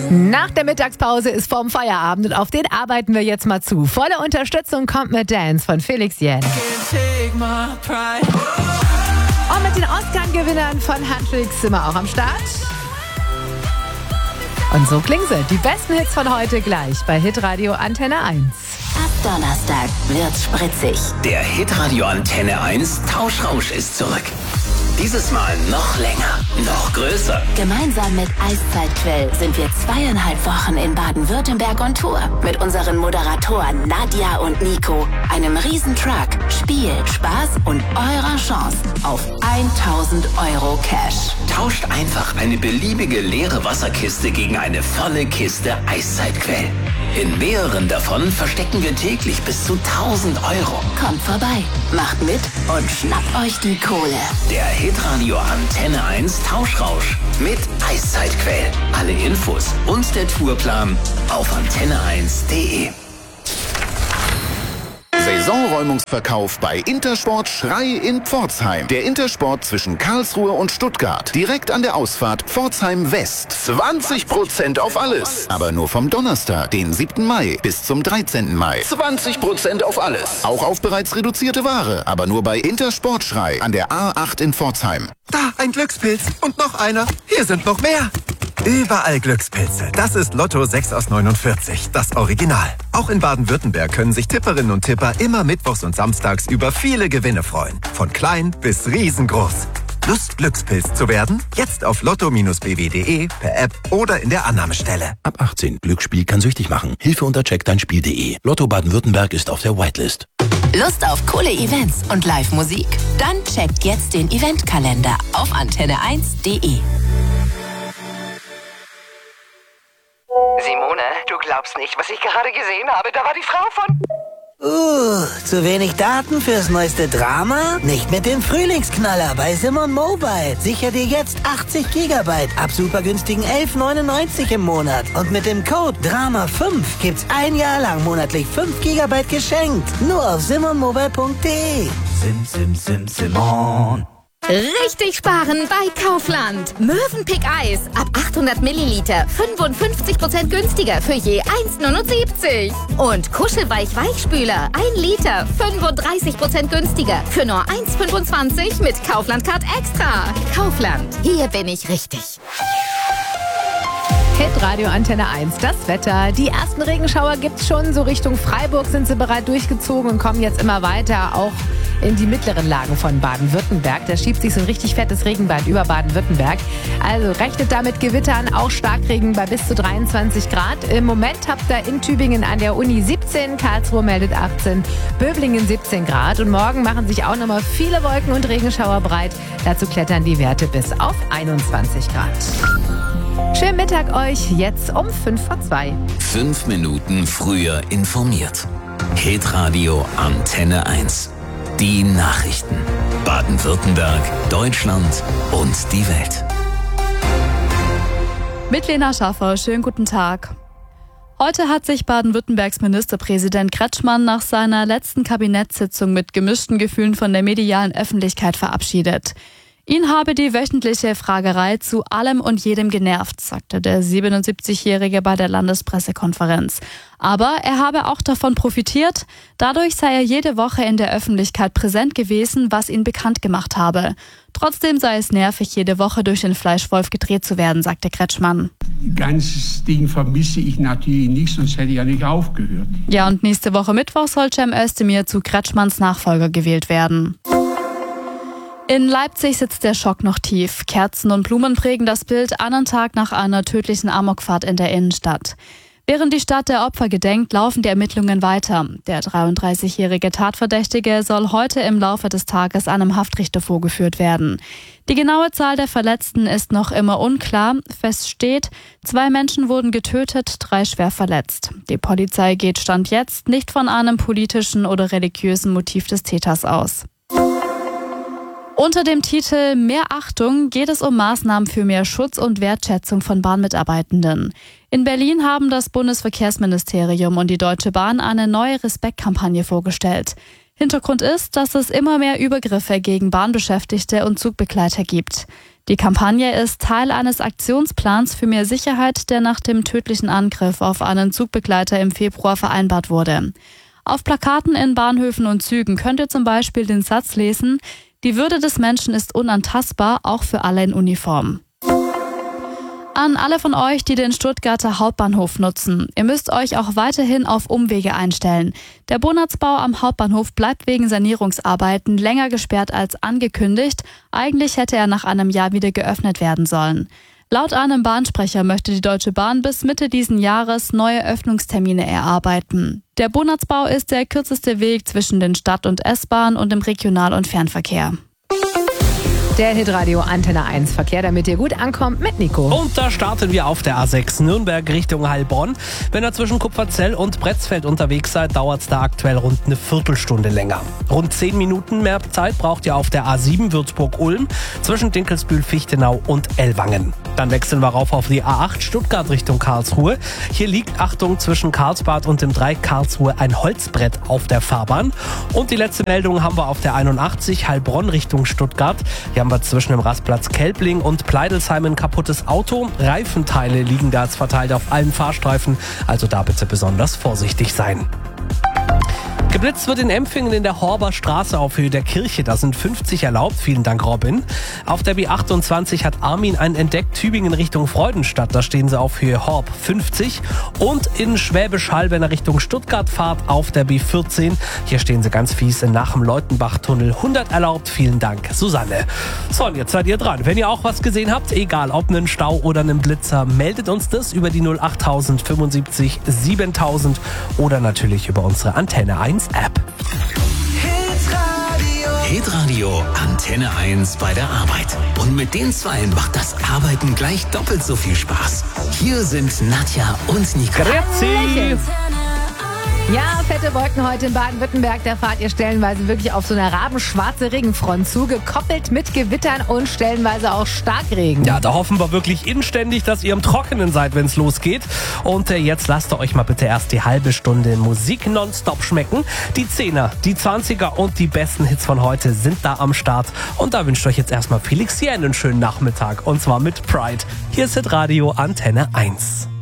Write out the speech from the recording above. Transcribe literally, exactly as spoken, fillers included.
Nach der Mittagspause ist vorm Feierabend und auf den arbeiten wir jetzt mal zu. Volle Unterstützung kommt mit Dance von Felix Jähn. Und mit den Oscar-Gewinnern von Handtricks sind wir auch am Start. Und so klingen sie. Die besten Hits von heute gleich bei Hitradio Antenne eins. Ab Donnerstag wird's spritzig. Der Hitradio Antenne eins Tauschrausch ist zurück. Dieses Mal noch länger, noch größer. Gemeinsam mit Eiszeitquell sind wir zweieinhalb Wochen in Baden-Württemberg on Tour. Mit unseren Moderatoren Nadja und Nico, einem Riesentruck, Spiel, Spaß und eurer Chance auf tausend Euro Cash. Tauscht einfach eine beliebige leere Wasserkiste gegen eine volle Kiste Eiszeitquell. In mehreren davon verstecken wir täglich bis zu tausend Euro. Kommt vorbei, macht mit und schnappt euch die Kohle. Der Hitradio Antenne eins Tauschrausch mit Eiszeitquell. Alle Infos und der Tourplan auf antenne eins punkt de. Saisonräumungsverkauf bei Intersport Schrei in Pforzheim. Der Intersport zwischen Karlsruhe und Stuttgart. Direkt an der Ausfahrt Pforzheim West. zwanzig Prozent auf alles. Aber nur vom Donnerstag, den siebten Mai, bis zum dreizehnten Mai. zwanzig Prozent auf alles. Auch auf bereits reduzierte Ware. Aber nur bei Intersport Schrei an der A acht in Pforzheim. Da, ein Glückspilz. Und noch einer. Hier sind noch mehr. Überall Glückspilze. Das ist Lotto sechs aus neunundvierzig, das Original. Auch in Baden-Württemberg können sich Tipperinnen und Tipper immer mittwochs und samstags über viele Gewinne freuen. Von klein bis riesengroß. Lust, Glückspilz zu werden? Jetzt auf lotto b w punkt de, per App oder in der Annahmestelle. Ab achtzehn. Glücksspiel kann süchtig machen. Hilfe unter check dein Spiel punkt de. Lotto Baden-Württemberg ist auf der Whitelist. Lust auf coole Events und Live-Musik? Dann checkt jetzt den Eventkalender auf antenne eins punkt de. Simone, du glaubst nicht, was ich gerade gesehen habe. Da war die Frau von... Uh, zu wenig Daten fürs neueste Drama? Nicht mit dem Frühlingsknaller bei Simon Mobile. Sicher dir jetzt achtzig Gigabyte ab super günstigen elf neunundneunzig im Monat. Und mit dem Code Drama fünf gibt's ein Jahr lang monatlich fünf Gigabyte geschenkt. Nur auf simon mobile punkt de. Sim, sim, sim, Simon. Richtig sparen bei Kaufland. Mövenpick Eis ab achthundert Milliliter fünfundfünfzig Prozent günstiger für je eins neunundsiebzig. Und Kuschelweich Weichspüler ein Liter fünfunddreißig Prozent günstiger für nur eins fünfundzwanzig mit Kaufland Card Extra. Kaufland, hier bin ich richtig. Hitradio Antenne eins, das Wetter. Die ersten Regenschauer gibt's schon. So Richtung Freiburg sind sie bereits durchgezogen und kommen jetzt immer weiter, auch in die mittleren Lagen von Baden-Württemberg. Da schiebt sich so ein richtig fettes Regenband über Baden-Württemberg. Also rechnet damit Gewittern, auch Starkregen bei bis zu dreiundzwanzig Grad. Im Moment habt ihr in Tübingen an der Uni siebzehn, Karlsruhe meldet achtzehn, Böblingen siebzehn Grad. Und morgen machen sich auch nochmal viele Wolken und Regenschauer breit. Dazu klettern die Werte bis auf einundzwanzig Grad. Schönen Mittag euch, jetzt um fünf vor zwei. Fünf Minuten früher informiert. Hitradio Antenne eins. Die Nachrichten. Baden-Württemberg, Deutschland und die Welt. Mit Lena Schaffer, schönen guten Tag. Heute hat sich Baden-Württembergs Ministerpräsident Kretschmann nach seiner letzten Kabinettssitzung mit gemischten Gefühlen von der medialen Öffentlichkeit verabschiedet. Ihn habe die wöchentliche Fragerei zu allem und jedem genervt, sagte der siebenundsiebzigjährige bei der Landespressekonferenz. Aber er habe auch davon profitiert. Dadurch sei er jede Woche in der Öffentlichkeit präsent gewesen, was ihn bekannt gemacht habe. Trotzdem sei es nervig, jede Woche durch den Fleischwolf gedreht zu werden, sagte Kretschmann. Ganzes Ding vermisse ich natürlich nicht, sonst hätte ich ja nicht aufgehört. Ja, und nächste Woche Mittwoch soll Cem Özdemir zu Kretschmanns Nachfolger gewählt werden. In Leipzig sitzt der Schock noch tief. Kerzen und Blumen prägen das Bild einen Tag nach einer tödlichen Amokfahrt in der Innenstadt. Während die Stadt der Opfer gedenkt, laufen die Ermittlungen weiter. Der dreiunddreißigjährige Tatverdächtige soll heute im Laufe des Tages einem Haftrichter vorgeführt werden. Die genaue Zahl der Verletzten ist noch immer unklar. Fest steht, zwei Menschen wurden getötet, drei schwer verletzt. Die Polizei geht Stand jetzt nicht von einem politischen oder religiösen Motiv des Täters aus. Unter dem Titel Mehr Achtung geht es um Maßnahmen für mehr Schutz und Wertschätzung von Bahnmitarbeitenden. In Berlin haben das Bundesverkehrsministerium und die Deutsche Bahn eine neue Respektkampagne vorgestellt. Hintergrund ist, dass es immer mehr Übergriffe gegen Bahnbeschäftigte und Zugbegleiter gibt. Die Kampagne ist Teil eines Aktionsplans für mehr Sicherheit, der nach dem tödlichen Angriff auf einen Zugbegleiter im Februar vereinbart wurde. Auf Plakaten in Bahnhöfen und Zügen könnt ihr zum Beispiel den Satz lesen: Die Würde des Menschen ist unantastbar, auch für alle in Uniform. An alle von euch, die den Stuttgarter Hauptbahnhof nutzen. Ihr müsst euch auch weiterhin auf Umwege einstellen. Der Bonatzbau am Hauptbahnhof bleibt wegen Sanierungsarbeiten länger gesperrt als angekündigt. Eigentlich hätte er nach einem Jahr wieder geöffnet werden sollen. Laut einem Bahnsprecher möchte die Deutsche Bahn bis Mitte diesen Jahres neue Öffnungstermine erarbeiten. Der Bonatzbau ist der kürzeste Weg zwischen den Stadt- und S-Bahn und dem Regional- und Fernverkehr. Der Hitradio Antenne eins Verkehr, damit ihr gut ankommt mit Nico. Und da starten wir auf der A sechs Nürnberg Richtung Heilbronn. Wenn ihr zwischen Kupferzell und Bretzfeld unterwegs seid, dauert es da aktuell rund eine Viertelstunde länger. Rund zehn Minuten mehr Zeit braucht ihr auf der A sieben Würzburg-Ulm zwischen Dinkelsbühl, Fichtenau und Ellwangen. Dann wechseln wir rauf auf die A acht Stuttgart Richtung Karlsruhe. Hier liegt, Achtung, zwischen Karlsbad und dem Dreieck Karlsruhe ein Holzbrett auf der Fahrbahn. Und die letzte Meldung haben wir auf der einundachtzig Heilbronn Richtung Stuttgart. Hier haben wir zwischen dem Rastplatz Kelbling und Pleidelsheim ein kaputtes Auto. Reifenteile liegen da jetzt verteilt auf allen Fahrstreifen, also da bitte besonders vorsichtig sein. Geblitzt wird in Empfingen in der Horber Straße auf Höhe der Kirche. Da sind fünfzig erlaubt. Vielen Dank, Robin. Auf der B achtundzwanzig hat Armin einen entdeckt. Tübingen Richtung Freudenstadt. Da stehen sie auf Höhe Horb fünfzig. Und in Schwäbisch Hall, wenn er Richtung Stuttgart fahrt, auf der B vierzehn. Hier stehen sie ganz fies nach dem Leutenbach-Tunnel. hundert erlaubt. Vielen Dank, Susanne. So, und jetzt seid ihr dran. Wenn ihr auch was gesehen habt, egal ob einen Stau oder einen Blitzer, meldet uns das über die null acht null fünfundsiebzig siebentausend oder natürlich über unsere Antenne eins App. Hitradio Antenne eins bei der Arbeit. Und mit den Zweien macht das Arbeiten gleich doppelt so viel Spaß. Hier sind Nadja und Nico. Grüezi. Ja, fette Wolken heute in Baden-Württemberg. Da fahrt ihr stellenweise wirklich auf so eine rabenschwarze Regenfront zu, gekoppelt mit Gewittern und stellenweise auch Starkregen. Ja, da hoffen wir wirklich inständig, dass ihr im Trockenen seid, wenn es losgeht. Und äh, jetzt lasst ihr euch mal bitte erst die halbe Stunde Musik nonstop schmecken. Die Zehner, die Zwanziger und die besten Hits von heute sind da am Start. Und da wünscht euch jetzt erstmal Felix hier einen schönen Nachmittag. Und zwar mit Pride. Hier ist Hitradio Antenne eins.